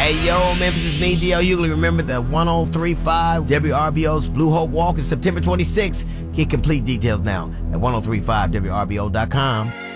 Hey, yo, Memphis, it's me, D.L. Hughley. Remember the 1035 WRBO's Blue Hope Walk is September 26th. Get complete details now at 1035WRBO.com.